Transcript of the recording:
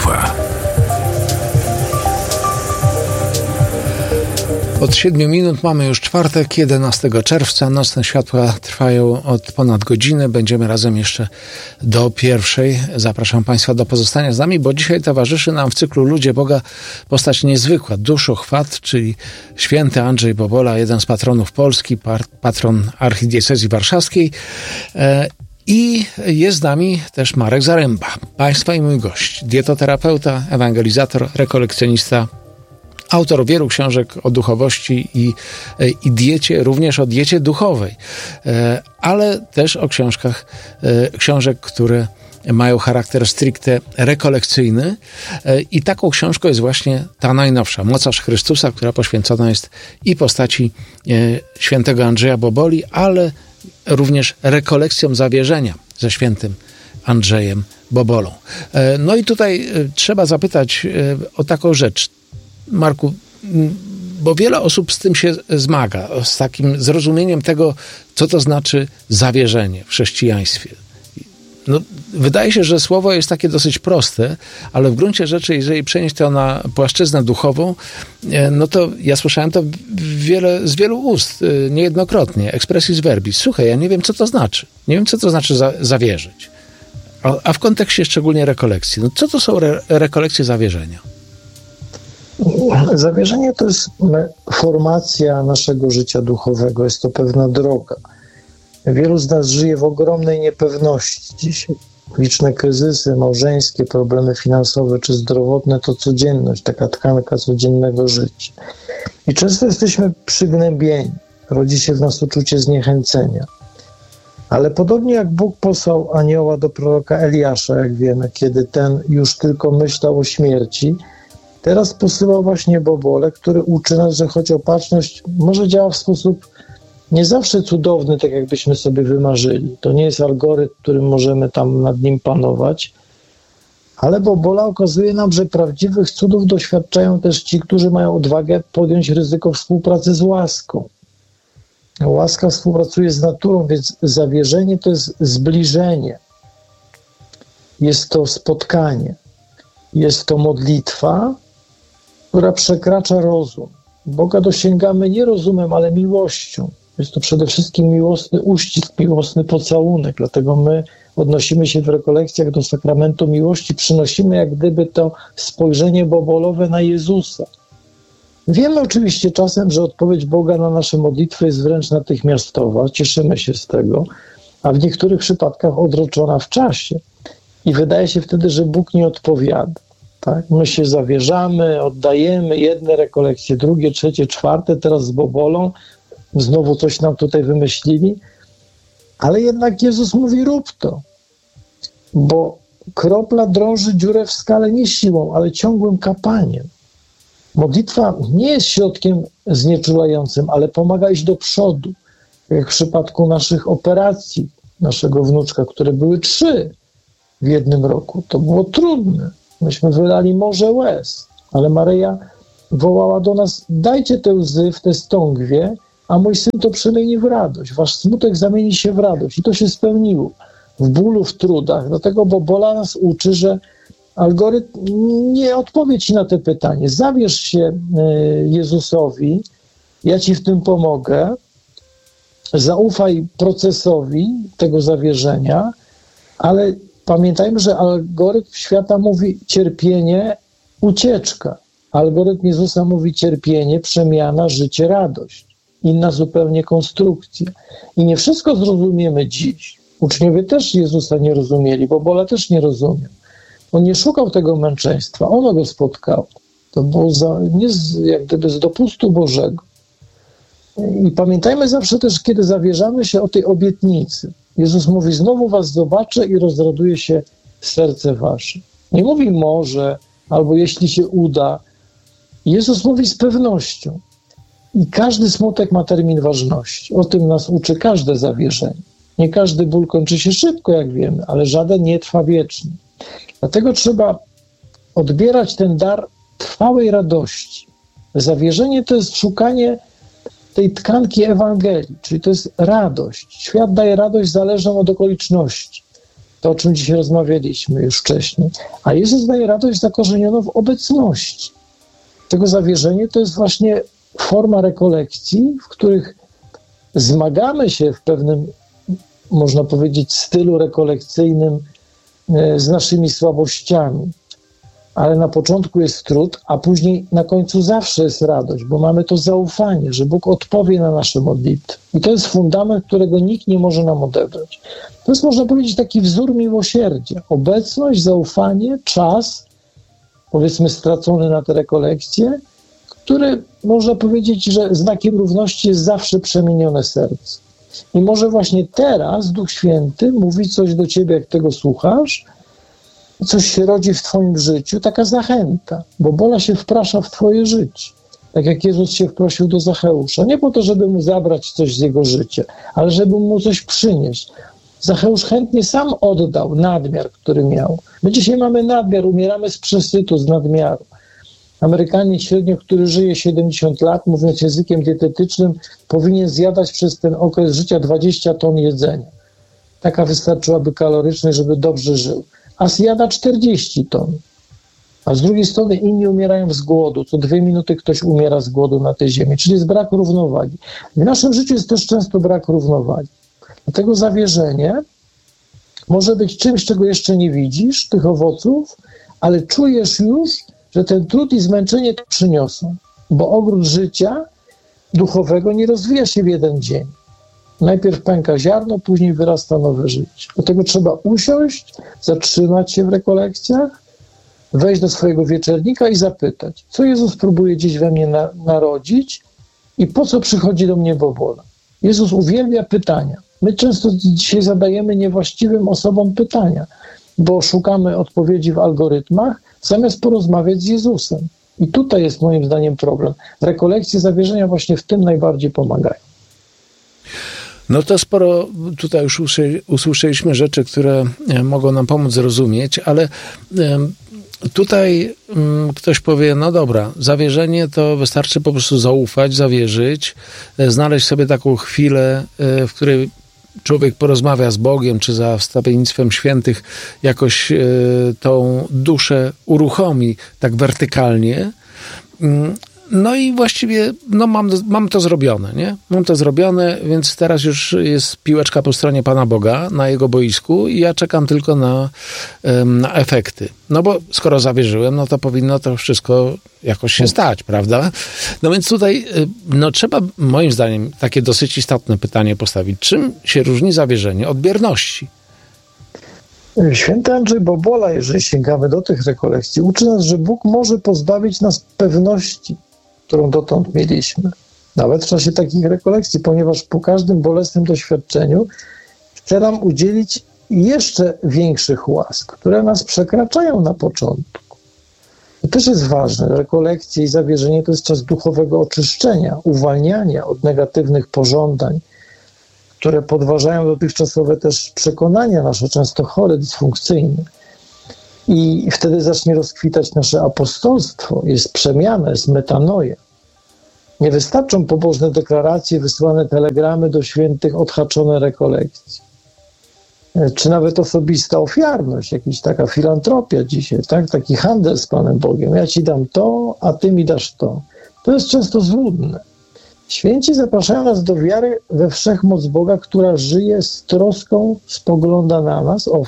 światła. Od 7 minut mamy już czwartek, 11 czerwca. Nocne światła trwają od ponad godziny. Będziemy razem jeszcze do 1:00. Zapraszam Państwa do pozostania z nami, bo dzisiaj towarzyszy nam w cyklu Ludzie Boga postać niezwykła, duszochwat, czyli święty Andrzej Bobola, jeden z patronów Polski, patron archidiecezji warszawskiej. I jest z nami też Marek Zaręba, Państwa i mój gość, dietoterapeuta, ewangelizator, rekolekcjonista, autor wielu książek o duchowości i diecie, również o diecie duchowej, ale też o książek, które mają charakter stricte rekolekcyjny. I taką książką jest właśnie ta najnowsza, Mocarz Chrystusa, która poświęcona jest i postaci świętego Andrzeja Boboli, ale również rekolekcjom zawierzenia ze świętym Andrzejem Bobolą. No i tutaj trzeba zapytać o taką rzecz, Marku, bo wiele osób z tym się zmaga, z takim zrozumieniem tego, co to znaczy zawierzenie w chrześcijaństwie. No, wydaje się, że słowo jest takie dosyć proste, ale w gruncie rzeczy, jeżeli przenieść to na płaszczyznę duchową, no to ja słyszałem to z wielu ust, niejednokrotnie, expressis verbis. Słuchaj, ja nie wiem, co to znaczy. Nie wiem, co to znaczy zawierzyć. A w kontekście szczególnie rekolekcji. No, co to są rekolekcje zawierzenia? Zawierzenie to jest formacja naszego życia duchowego, jest to pewna droga. Wielu z nas żyje w ogromnej niepewności dzisiaj. Liczne kryzysy małżeńskie, problemy finansowe czy zdrowotne to codzienność, taka tkanka codziennego życia. I często jesteśmy przygnębieni, rodzi się w nas uczucie zniechęcenia. Ale podobnie jak Bóg posłał anioła do proroka Eliasza, jak wiemy, kiedy ten już tylko myślał o śmierci, teraz posyłał właśnie Bobolę, który uczy nas, że choć opatrzność może działa w sposób nie zawsze cudowny, tak jakbyśmy sobie wymarzyli. To nie jest algorytm, którym możemy tam nad nim panować, ale Bobola okazuje nam, że prawdziwych cudów doświadczają też ci, którzy mają odwagę podjąć ryzyko współpracy z łaską. Łaska współpracuje z naturą, więc zawierzenie to jest zbliżenie. Jest to spotkanie. Jest to modlitwa, która przekracza rozum. Boga dosięgamy nie rozumem, ale miłością. Jest to przede wszystkim miłosny uścisk, miłosny pocałunek. Dlatego my odnosimy się w rekolekcjach do sakramentu miłości, przynosimy jak gdyby to spojrzenie bobolowe na Jezusa. Wiemy oczywiście czasem, że odpowiedź Boga na nasze modlitwy jest wręcz natychmiastowa, cieszymy się z tego, a w niektórych przypadkach odroczona w czasie. I wydaje się wtedy, że Bóg nie odpowiada. Tak? My się zawierzamy, oddajemy jedne rekolekcje, drugie, trzecie, czwarte, teraz z Bobolą, znowu coś nam tutaj wymyślili, ale jednak Jezus mówi: rób to, bo kropla drąży dziurę w skale nie siłą, ale ciągłym kapaniem. Modlitwa nie jest środkiem znieczulającym, ale pomaga iść do przodu, jak w przypadku naszych operacji, naszego wnuczka, które były 3 w jednym roku. To było trudne. Myśmy wylali morze łez, ale Maryja wołała do nas: dajcie te łzy w te stągwie, a mój syn to przemieni w radość. Wasz smutek zamieni się w radość. I to się spełniło. W bólu, w trudach. Dlatego Bobola nas uczy, że algorytm nie odpowie ci na te pytanie. Zawierz się Jezusowi, ja ci w tym pomogę. Zaufaj procesowi tego zawierzenia, ale pamiętajmy, że algorytm świata mówi cierpienie, ucieczka. Algorytm Jezusa mówi cierpienie, przemiana, życie, radość. Inna zupełnie konstrukcja. I nie wszystko zrozumiemy dziś. Uczniowie też Jezusa nie rozumieli, Bobola też nie rozumiał. On nie szukał tego męczeństwa, ono go spotkało. To było jak gdyby z dopustu Bożego. I pamiętajmy zawsze też, kiedy zawierzamy się o tej obietnicy. Jezus mówi: znowu was zobaczę i rozraduje się serce wasze. Nie mówi może, albo jeśli się uda. Jezus mówi z pewnością. I każdy smutek ma termin ważności. O tym nas uczy każde zawierzenie. Nie każdy ból kończy się szybko, jak wiemy, ale żaden nie trwa wiecznie. Dlatego trzeba odbierać ten dar trwałej radości. Zawierzenie to jest szukanie tej tkanki Ewangelii, czyli to jest radość. Świat daje radość zależną od okoliczności. To, o czym dzisiaj rozmawialiśmy już wcześniej. A Jezus daje radość zakorzenioną w obecności. Tego zawierzenie to jest właśnie forma rekolekcji, w których zmagamy się w pewnym, można powiedzieć, stylu rekolekcyjnym z naszymi słabościami. Ale na początku jest trud, a później na końcu zawsze jest radość, bo mamy to zaufanie, że Bóg odpowie na nasze modlitwy. I to jest fundament, którego nikt nie może nam odebrać. To jest, można powiedzieć, taki wzór miłosierdzia. Obecność, zaufanie, czas, powiedzmy stracony na te rekolekcje, który, można powiedzieć, że znakiem równości jest zawsze przemienione serce. I może właśnie teraz Duch Święty mówi coś do ciebie, jak tego słuchasz, coś się rodzi w twoim życiu, taka zachęta, bo Bola się wprasza w twoje życie. Tak jak Jezus się wprosił do Zacheusza. Nie po to, żeby mu zabrać coś z jego życia, ale żeby mu coś przynieść. Zacheusz chętnie sam oddał nadmiar, który miał. My dzisiaj mamy nadmiar, umieramy z przesytu, z nadmiaru. Amerykanin średnio, który żyje 70 lat, mówiąc językiem dietetycznym, powinien zjadać przez ten okres życia 20 ton jedzenia. Taka wystarczyłaby kaloryczność, żeby dobrze żył. A zjada 40 ton. A z drugiej strony inni umierają z głodu. Co 2 minuty ktoś umiera z głodu na tej ziemi. Czyli jest brak równowagi. W naszym życiu jest też często brak równowagi. Dlatego zawierzenie może być czymś, czego jeszcze nie widzisz, tych owoców, ale czujesz już, że ten trud i zmęczenie to przyniosą. Bo ogród życia duchowego nie rozwija się w jeden dzień. Najpierw pęka ziarno, później wyrasta nowe życie. Dlatego trzeba usiąść, zatrzymać się w rekolekcjach, wejść do swojego wieczernika i zapytać, co Jezus próbuje dziś we mnie narodzić i po co przychodzi do mnie Bobola. Jezus uwielbia pytania. My często dzisiaj zadajemy niewłaściwym osobom pytania, bo szukamy odpowiedzi w algorytmach, zamiast porozmawiać z Jezusem. I tutaj jest moim zdaniem problem. Rekolekcje zawierzenia właśnie w tym najbardziej pomagają. No to sporo tutaj już usłyszeliśmy rzeczy, które mogą nam pomóc zrozumieć, ale tutaj ktoś powie, no dobra, zawierzenie to wystarczy po prostu zaufać, zawierzyć, znaleźć sobie taką chwilę, w której człowiek porozmawia z Bogiem, czy za wstawiennictwem świętych jakoś tą duszę uruchomi tak wertykalnie. No i właściwie mam to zrobione, nie? Mam to zrobione, więc teraz już jest piłeczka po stronie Pana Boga na jego boisku i ja czekam tylko na efekty. No bo skoro zawierzyłem, no to powinno to wszystko jakoś się stać, prawda? No więc tutaj trzeba moim zdaniem takie dosyć istotne pytanie postawić. Czym się różni zawierzenie od bierności? Święty Andrzej Bobola, jeżeli sięgamy do tych rekolekcji, uczy nas, że Bóg może pozbawić nas pewności, którą dotąd mieliśmy. Nawet w czasie takich rekolekcji, ponieważ po każdym bolesnym doświadczeniu chce nam udzielić jeszcze większych łask, które nas przekraczają na początku. To też jest ważne. Rekolekcje i zawierzenie to jest czas duchowego oczyszczenia, uwalniania od negatywnych pożądań, które podważają dotychczasowe też przekonania nasze, często chore, dysfunkcyjne. I wtedy zacznie rozkwitać nasze apostolstwo, jest przemiana, jest metanoja. Nie wystarczą pobożne deklaracje, wysłane telegramy do świętych, odhaczone rekolekcje. Czy nawet osobista ofiarność, jakaś taka filantropia dzisiaj, tak? Taki handel z Panem Bogiem. Ja ci dam to, a ty mi dasz to. To jest często złudne. Święci zapraszają nas do wiary we wszechmoc Boga, która żyje z troską, spogląda na nas,